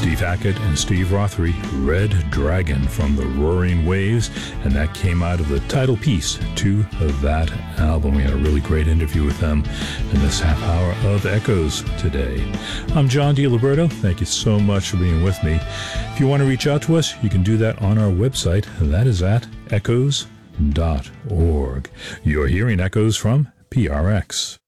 Steve Hackett and Steve Rothery, Red Dragon from the Roaring Waves, and that came out of the title piece to that album. We had a really great interview with them in this half hour of Echoes today. I'm John DiLiberto. Thank you so much for being with me. If you want to reach out to us, you can do that on our website. That is at echoes.org. You're hearing Echoes from PRX.